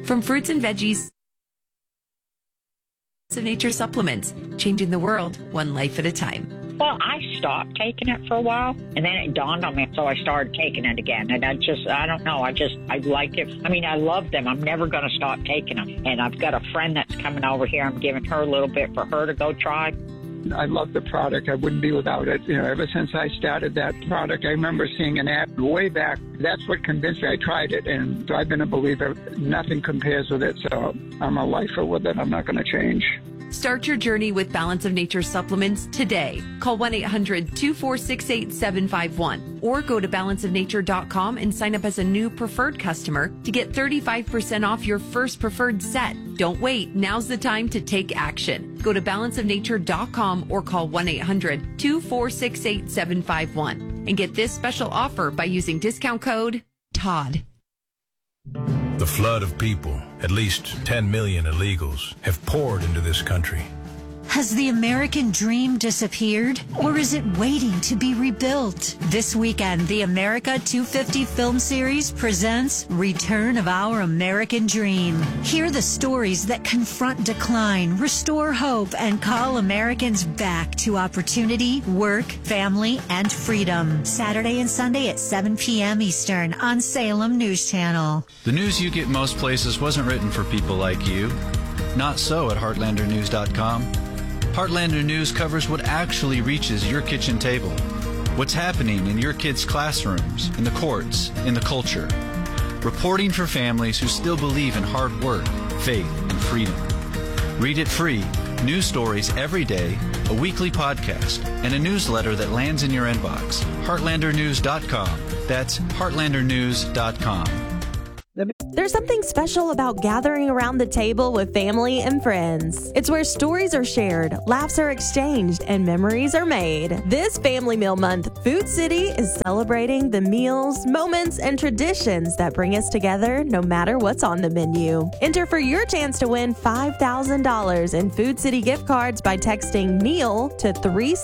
From fruits and veggies to nature supplements, changing the world one life at a time. Well, I stopped taking it for a while, and then it dawned on me, so I started taking it again. And I don't know, I like it. I mean, I love them. I'm never going to stop taking them. And I've got a friend that's coming over here. I'm giving her a little bit for her to go try. I love the product. I wouldn't be without it. Ever since I started that product, I remember seeing an ad way back. That's what convinced me. I tried it, and I've been a believer. Nothing compares with it, so I'm a lifer with it. I'm not going to change. Start your journey with Balance of Nature supplements today. Call 1-800-246-8751 or go to balanceofnature.com and sign up as a new preferred customer to get 35% off your first preferred set. Don't wait. Now's the time to take action. Go to balanceofnature.com or call 1-800-246-8751 and get this special offer by using discount code TODD. The flood of people, at least 10 million illegals, have poured into this country. Has the American dream disappeared, or is it waiting to be rebuilt? This weekend, the America 250 film series presents Return of Our American Dream. Hear the stories that confront decline, restore hope, and call Americans back to opportunity, work, family, and freedom. Saturday and Sunday at 7 p.m. Eastern on Salem News Channel. The news you get most places wasn't written for people like you. Not so at heartlandernews.com. Heartlander News covers what actually reaches your kitchen table. What's happening in your kids' classrooms, in the courts, in the culture. Reporting for families who still believe in hard work, faith, and freedom. Read it free. News stories every day, a weekly podcast, and a newsletter that lands in your inbox. Heartlandernews.com. That's heartlandernews.com. There's something special about gathering around the table with family and friends. It's where stories are shared, laughs are exchanged, and memories are made. This Family Meal Month, Food City is celebrating the meals, moments, and traditions that bring us together no matter what's on the menu. Enter for your chance to win $5,000 in Food City gift cards by texting meal to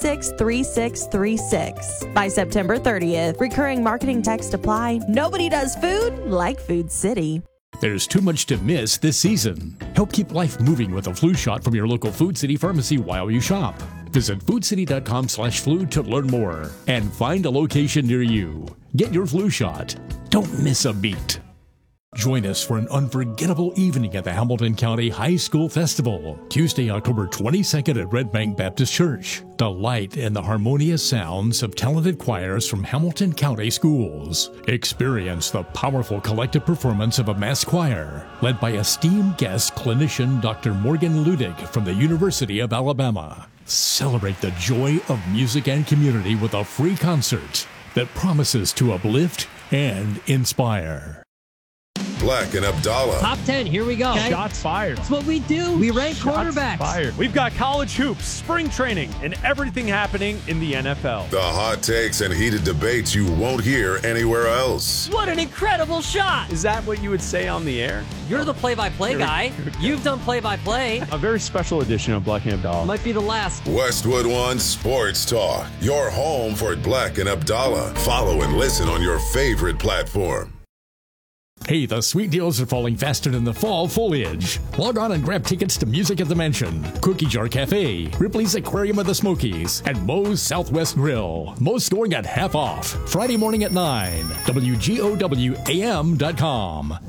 363636 by September 30th. Recurring marketing text apply. Nobody does food like Food City. There's too much to miss this season. Help keep life moving with a flu shot from your local Food City pharmacy while you shop. Visit foodcity.com/flu to learn more and find a location near you. Get your flu shot. Don't miss a beat. Join us for an unforgettable evening at the Hamilton County High School Festival, Tuesday, October 22nd at Red Bank Baptist Church. Delight in the harmonious sounds of talented choirs from Hamilton County schools. Experience the powerful collective performance of a mass choir, led by esteemed guest clinician Dr. Morgan Ludick from the University of Alabama. Celebrate the joy of music and community with a free concert that promises to uplift and inspire. Black and Abdallah. Top 10, here we go. Okay. Shots fired. That's what we do. We rank quarterbacks. Fired. We've got college hoops, spring training, and everything happening in the NFL. The hot takes and heated debates you won't hear anywhere else. What an incredible shot. Is that what you would say on the air? You're the play-by-play guy. You've done play-by-play. A very special edition of Black and Abdallah. Might be the last. Westwood One Sports Talk. Your home for Black and Abdallah. Follow and listen on your favorite platform. Hey, the sweet deals are falling faster than the fall foliage. Log on and grab tickets to Music at the Mansion, Cookie Jar Cafe, Ripley's Aquarium of the Smokies, and Moe's Southwest Grill. Most going at half off. Friday morning at 9. WGOWAM.com.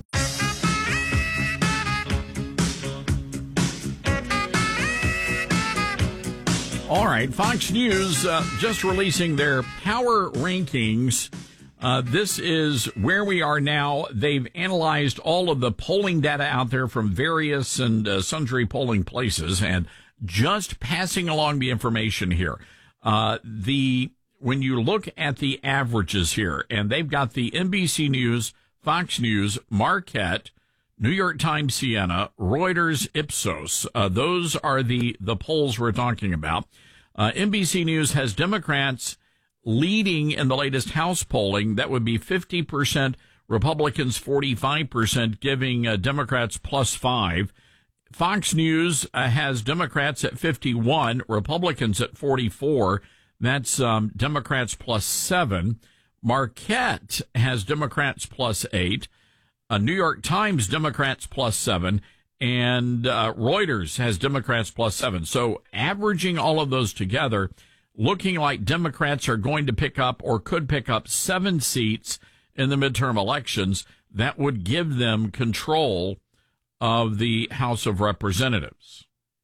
All right, Fox News just releasing their power rankings. This is where we are now. They've analyzed all of the polling data out there from various and sundry polling places and just passing along the information here. When you look at the averages here, and they've got the NBC News, Fox News, Marquette, New York Times, Siena, Reuters, Ipsos. Those are the polls we're talking about. NBC News has Democrats leading in the latest House polling. That would be 50%, Republicans 45%, giving Democrats +5. Fox News has Democrats at 51, Republicans at 44. That's Democrats +7. Marquette has Democrats +8. New York Times, Democrats +7, and Reuters has Democrats +7. So averaging all of those together, looking like Democrats are going to pick up or could pick up 7 seats in the midterm elections. That would give them control of the House of Representatives.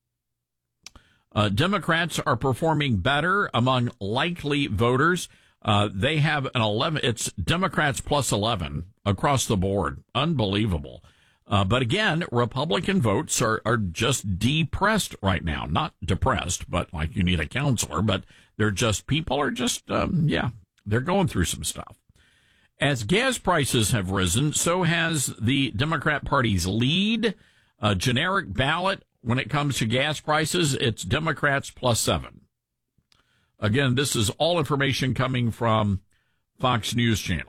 Democrats are performing better among likely voters. They have an 11. It's Democrats +11 across the board. Unbelievable. But again, Republican votes are just depressed right now. Not depressed, but like you need a counselor, but they're just, people are just, they're going through some stuff. As gas prices have risen, so has the Democrat Party's lead. Generic ballot, when it comes to gas prices, it's Democrats +7. Again, this is all information coming from Fox News Channel.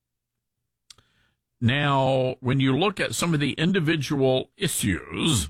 Now, when you look at some of the individual issues,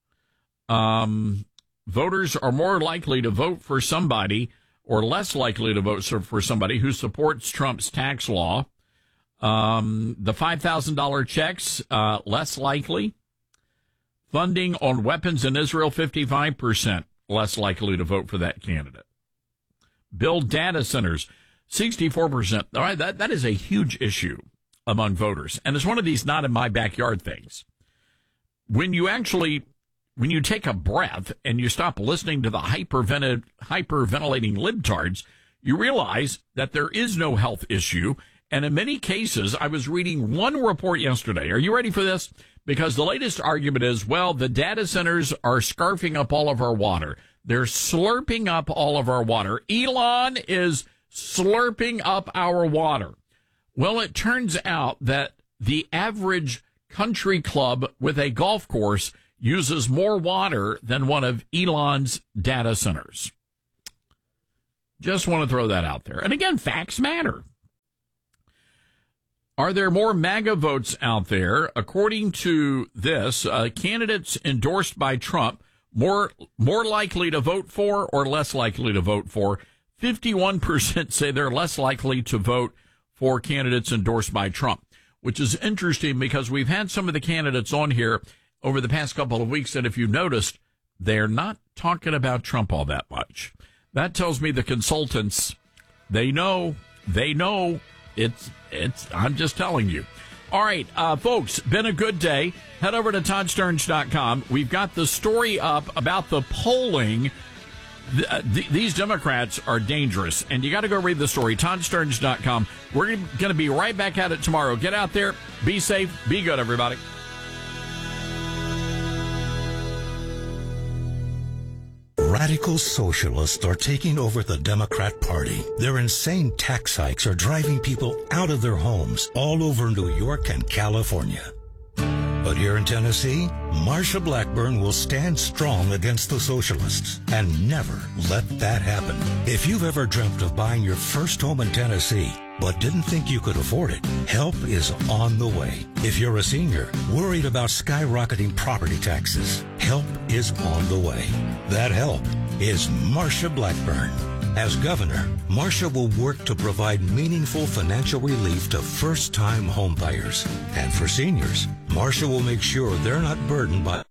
voters are more likely to vote for somebody or less likely to vote for somebody who supports Trump's tax law. The $5,000 checks, less likely. Funding on weapons in Israel, 55% less likely to vote for that candidate. Build data centers, 64%. All right, that is a huge issue among voters. And it's one of these not in my backyard things. When you take a breath and you stop listening to the hyperventilating libtards, you realize that there is no health issue. And in many cases, I was reading one report yesterday. Are you ready for this? Because the latest argument is, well, the data centers are scarfing up all of our water. They're slurping up all of our water. Elon is slurping up our water. Well, it turns out that the average country club with a golf course uses more water than one of Elon's data centers. Just want to throw that out there. And again, facts matter. Are there more MAGA votes out there? According to this, candidates endorsed by Trump, more likely to vote for or less likely to vote for? 51% say they're less likely to vote for candidates endorsed by Trump, which is interesting because we've had some of the candidates on here over the past couple of weeks, and if you noticed, they're not talking about Trump all that much. That tells me the consultants, they know. It's, I'm just telling you. All right, folks, been a good day. Head over to ToddSterns.com. We've got the story up about the polling. These Democrats are dangerous, and you got to go read the story. ToddSterns.com. We're going to be right back at it tomorrow. Get out there, be safe, be good, everybody. Radical socialists are taking over the Democrat Party. Their insane tax hikes are driving people out of their homes all over New York and California. But here in Tennessee, Marsha Blackburn will stand strong against the socialists and never let that happen. If you've ever dreamt of buying your first home in Tennessee, but didn't think you could afford it, help is on the way. If you're a senior worried about skyrocketing property taxes, help is on the way. That help is Marsha Blackburn. As governor, Marsha will work to provide meaningful financial relief to first-time homebuyers. And for seniors, Marsha will make sure they're not burdened by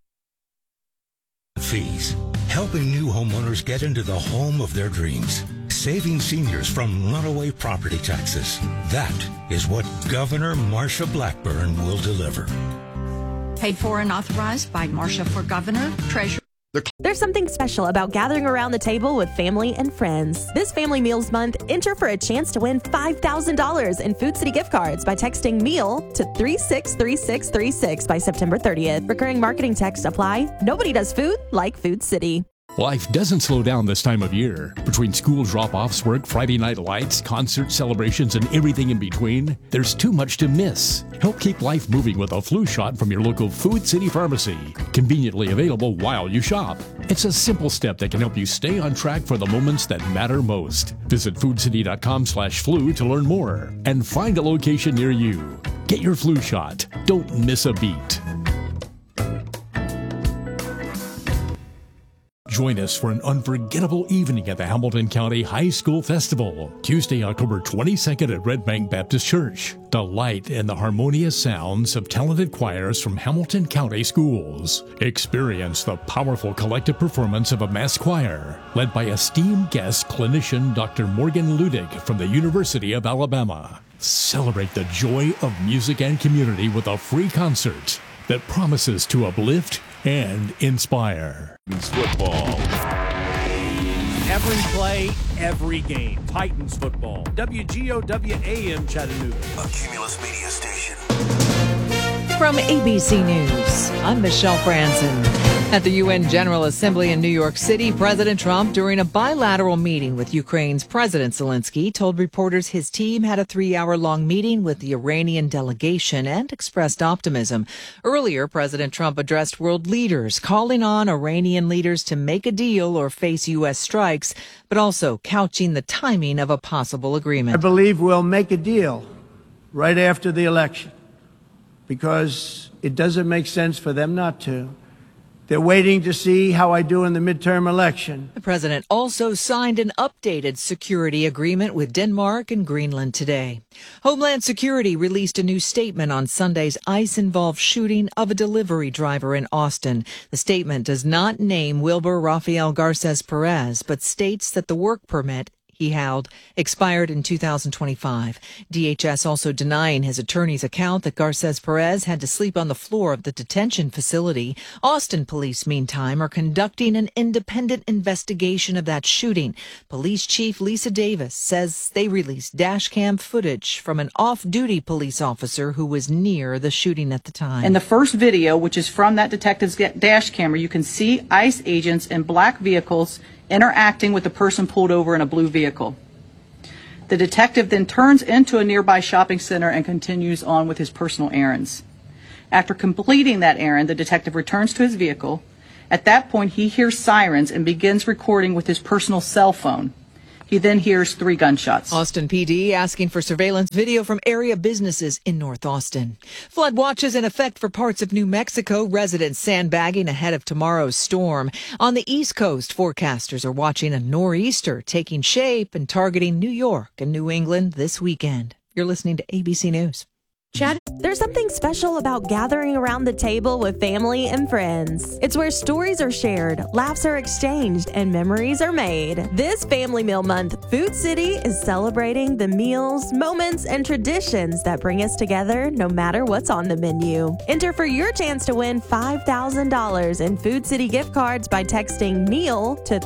fees, helping new homeowners get into the home of their dreams, saving seniors from runaway property taxes. That is what Governor Marsha Blackburn will deliver. Paid for and authorized by Marsha for Governor, Treasurer. There's something special about gathering around the table with family and friends. This Family Meals Month, enter for a chance to win $5,000 in Food City gift cards by texting MEAL to 363636 by September 30th. Recurring marketing text apply. Nobody does food like Food City. Life doesn't slow down this time of year. Between school drop-offs, work, Friday night lights, concert celebrations, and everything in between, there's too much to miss. Help keep life moving with a flu shot from your local Food City pharmacy. Conveniently available while you shop. It's a simple step that can help you stay on track for the moments that matter most. Visit foodcity.com/flu to learn more and find a location near you. Get your flu shot. Don't miss a beat. Join us for an unforgettable evening at the Hamilton County High School Festival, Tuesday, October 22nd at Red Bank Baptist Church. Delight in the harmonious sounds of talented choirs from Hamilton County schools. Experience the powerful collective performance of a mass choir, led by esteemed guest clinician Dr. Morgan Ludig from the University of Alabama. Celebrate the joy of music and community with a free concert that promises to uplift and inspire. Football. Every play, every game. Titans football. WGOW AM Chattanooga. A Cumulus Media Station. From ABC News, I'm Michelle Franzen. At the UN General Assembly in New York City, President Trump, during a bilateral meeting with Ukraine's President Zelensky, told reporters his team had a 3-hour-long meeting with the Iranian delegation and expressed optimism. Earlier, President Trump addressed world leaders, calling on Iranian leaders to make a deal or face U.S. strikes, but also couching the timing of a possible agreement. I believe we'll make a deal right after the election, because it doesn't make sense for them not to. They're waiting to see how I do in the midterm election. The president also signed an updated security agreement with Denmark and Greenland today. Homeland Security released a new statement on Sunday's ICE-involved shooting of a delivery driver in Austin. The statement does not name Wilber Rafael Garces Perez, but states that the work permit he held expired in 2025. DHS also denying his attorney's account that Garces Perez had to sleep on the floor of the detention facility. Austin police, meantime, are conducting an independent investigation of that shooting. Police Chief Lisa Davis says they released dash cam footage from an off-duty police officer who was near the shooting at the time. In the first video, which is from that detective's dash camera, you can see ICE agents in black vehicles interacting with the person pulled over in a blue vehicle. The detective then turns into a nearby shopping center and continues on with his personal errands. After completing that errand, the detective returns to his vehicle. At that point, he hears sirens and begins recording with his personal cell phone. He then hears 3 gunshots. Austin PD asking for surveillance video from area businesses in North Austin. Flood watches in effect for parts of New Mexico. Residents sandbagging ahead of tomorrow's storm. On the East Coast, forecasters are watching a nor'easter taking shape and targeting New York and New England this weekend. You're listening to ABC News. Chad, there's something special about gathering around the table with family and friends. It's where stories are shared, laughs are exchanged, and memories are made. This Family Meal Month, Food City is celebrating the meals, moments, and traditions that bring us together no matter what's on the menu. Enter for your chance to win $5,000 in Food City gift cards by texting MEAL to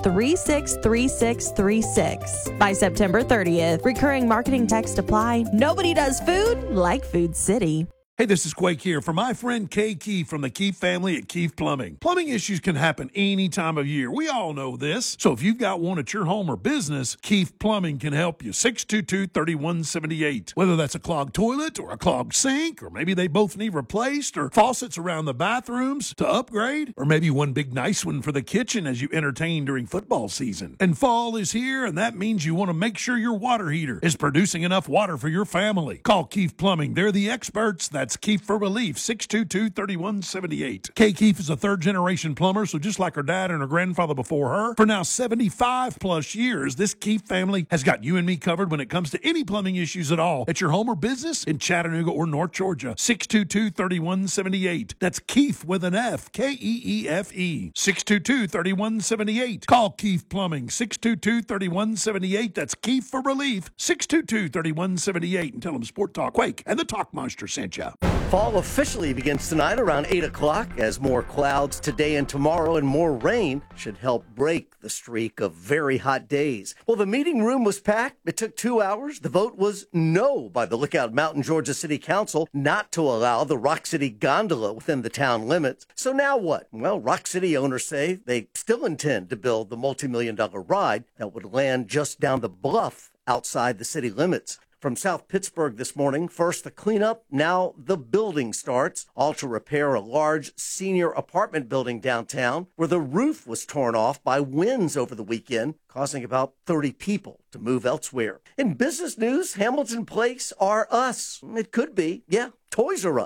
363636 by September 30th. Recurring marketing text apply. Nobody does food like Food City. Hey, this is Quake here for my friend Kay Keefe from the Keefe family at Keefe Plumbing. Plumbing issues can happen any time of year. We all know this. So if you've got one at your home or business, Keefe Plumbing can help you. 622-3178. Whether that's a clogged toilet or a clogged sink, or maybe they both need replaced, or faucets around the bathrooms to upgrade, or maybe one big nice one for the kitchen as you entertain during football season. And fall is here, and that means you want to make sure your water heater is producing enough water for your family. Call Keefe Plumbing. They're the experts. That's Keefe for Relief, 622-3178. Kay Keefe is a third-generation plumber, so just like her dad and her grandfather before her, for now 75-plus years, this Keefe family has got you and me covered when it comes to any plumbing issues at all at your home or business in Chattanooga or North Georgia. 622-3178. That's Keefe with an F, Keefe. 622-3178. Call Keefe Plumbing, 622-3178. That's Keefe for Relief, 622-3178. And tell them Sport Talk Quake and the Talk Monster sent you. Fall officially begins tonight around 8 o'clock as more clouds today and tomorrow and more rain should help break the streak of very hot days. Well, the meeting room was packed. It took 2 hours. The vote was no by the Lookout Mountain, Georgia City Council not to allow the Rock City gondola within the town limits. So now what? Well, Rock City owners say they still intend to build the multi-million-dollar ride that would land just down the bluff outside the city limits. From South Pittsburgh this morning, first the cleanup, now the building starts, all to repair a large senior apartment building downtown where the roof was torn off by winds over the weekend, causing about 30 people to move elsewhere. In business news, Hamilton Place are us. It could be, yeah, Toys R Us.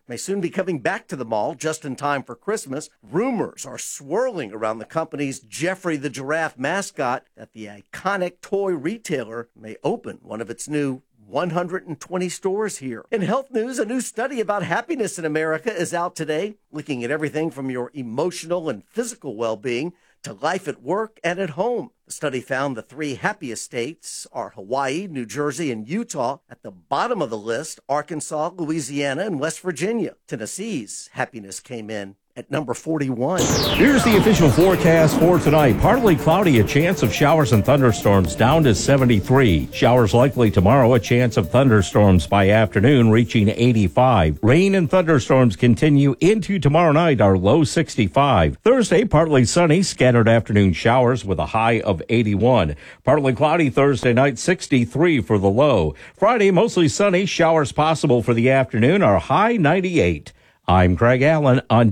may soon be coming back to the mall just in time for Christmas. Rumors are swirling around the company's Jeffrey the Giraffe mascot that the iconic toy retailer may open one of its new 120 stores here. In health news, a new study about happiness in America is out today, looking at everything from your emotional and physical well-being to life at work and at home. The study found the 3 happiest states are Hawaii, New Jersey, and Utah. At the bottom of the list, Arkansas, Louisiana, and West Virginia. Tennessee's happiness came in at number 41. Here's the official forecast for tonight. Partly cloudy, a chance of showers and thunderstorms down to 73. Showers likely tomorrow, a chance of thunderstorms by afternoon reaching 85. Rain and thunderstorms continue into tomorrow night, our low 65. Thursday, partly sunny, scattered afternoon showers with a high of 81. Partly cloudy Thursday night, 63 for the low. Friday, mostly sunny, showers possible for the afternoon, our high 98. I'm Craig Allen on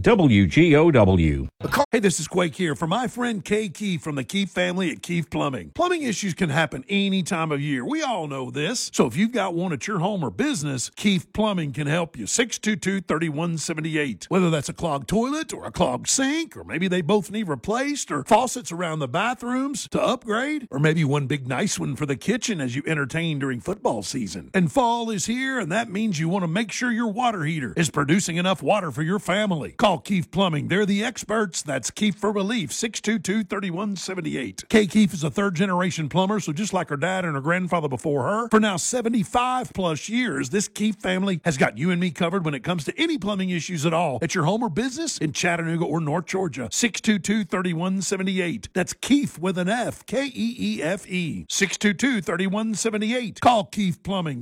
WGOW. Hey, this is Quake here for my friend Kay Keefe from the Keefe family at Keefe Plumbing. Plumbing issues can happen any time of year. We all know this. So if you've got one at your home or business, Keefe Plumbing can help you. 622-3178. Whether that's a clogged toilet or a clogged sink, or maybe they both need replaced, or faucets around the bathrooms to upgrade, or maybe one big nice one for the kitchen as you entertain during football season. And fall is here, and that means you want to make sure your water heater is producing enough water for your family. Call Keefe Plumbing. They're the experts. That's Keefe for Relief, 622-3178. Kay Keefe is a third-generation plumber, so just like her dad and her grandfather before her, for now 75-plus years, this Keefe family has got you and me covered when it comes to any plumbing issues at all at your home or business in Chattanooga or North Georgia. 622-3178. That's Keefe with an F, K-E-E-F-E. 622-3178. Call Keefe Plumbing,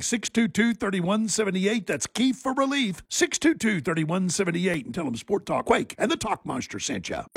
622-3178. That's Keefe for Relief, 622-3178. And tell them Sport Talk Quake and the Talk Monster sent you.